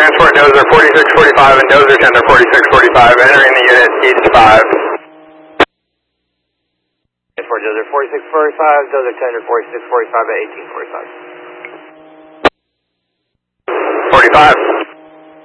transport dozer 4645 and dozer tender 4645, entering the unit east 5. Transport dozer 4645, dozer tender 4645 at 1845. 45.